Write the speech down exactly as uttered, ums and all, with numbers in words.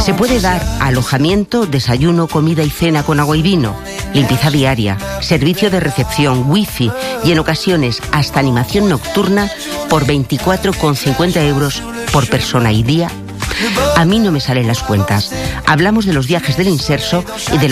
Se puede dar alojamiento, desayuno, comida y cena con agua y vino, limpieza diaria, servicio de recepción, wifi y en ocasiones hasta animación nocturna por veinticuatro con cincuenta euros por persona y día. A mí no me salen las cuentas. Hablamos de los viajes del Inserso y de